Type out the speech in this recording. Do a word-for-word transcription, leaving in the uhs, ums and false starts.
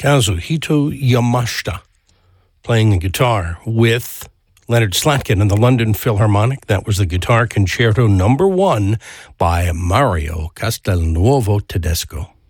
Kazuhito Yamashita playing the guitar with Leonard Slatkin and the London Philharmonic. That was the Guitar Concerto number one by Mario Castelnuovo Tedesco.